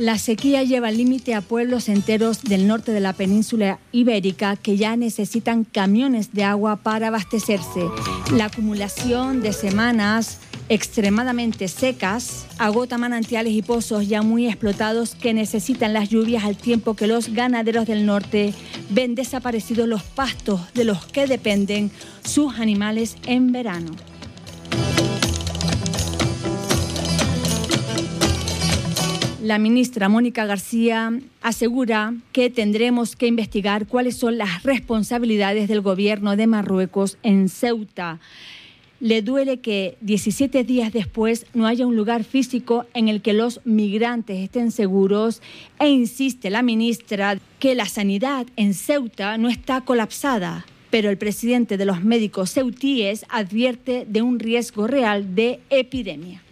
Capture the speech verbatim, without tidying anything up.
La sequía lleva al límite a pueblos enteros del norte de la península ibérica que ya necesitan camiones de agua para abastecerse. La acumulación de semanas extremadamente secas agota manantiales y pozos ya muy explotados que necesitan las lluvias al tiempo que los ganaderos del norte ven desaparecidos los pastos de los que dependen sus animales en verano. La ministra Mónica García asegura que tendremos que investigar cuáles son las responsabilidades del gobierno de Marruecos en Ceuta. Le duele que diecisiete días después no haya un lugar físico en el que los migrantes estén seguros e insiste la ministra que la sanidad en Ceuta no está colapsada, pero el presidente de los médicos ceutíes advierte de un riesgo real de epidemia.